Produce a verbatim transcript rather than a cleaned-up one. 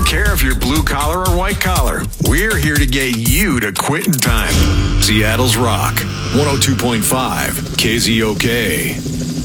don't care if you're blue collar or white collar. We're here to get you to quit in time. Seattle's Rock, one oh two point five K Z O K.